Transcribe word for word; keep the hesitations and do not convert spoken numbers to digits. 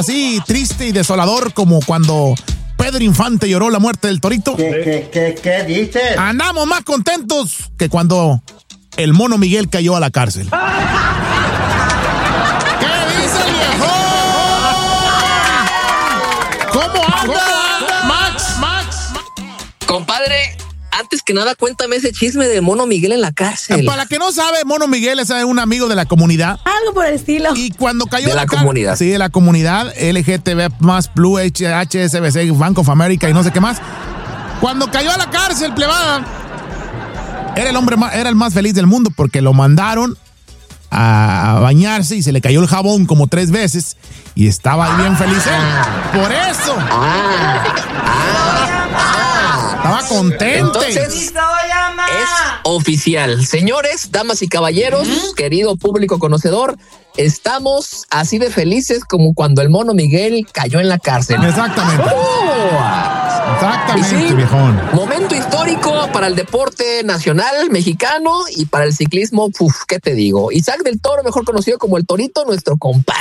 así triste y desolador como cuando Pedro Infante lloró la muerte del Torito. ¿Qué, qué, qué, qué dices? Andamos más contentos que cuando el Mono Miguel cayó a la cárcel. ¿Qué dice el viejo? ¿Cómo anda, Max? Max. Compadre, antes que nada, cuéntame ese chisme de Mono Miguel en la cárcel. Para que no sabe, Mono Miguel es un amigo de la comunidad. Algo por el estilo. Y cuando cayó de a la, la comunidad. Car- sí, de la comunidad, L G T B más, Blue, H S B C, Bank of America y no sé qué más. Cuando cayó a la cárcel, plebada, era el hombre más, era el más feliz del mundo porque lo mandaron a bañarse y se le cayó el jabón como tres veces y estaba bien feliz él. Por eso. Ah, ah, ah. Estaba contento. Entonces, es oficial. Señores, damas y caballeros, ¿Mm? querido público conocedor, estamos así de felices como cuando el Mono Miguel cayó en la cárcel. Exactamente. Oh. Exactamente, sí, viejón. Momento histórico para el deporte nacional mexicano y para el ciclismo, uf, ¿qué te digo? Isaac del Toro, mejor conocido como el Torito, nuestro compadre.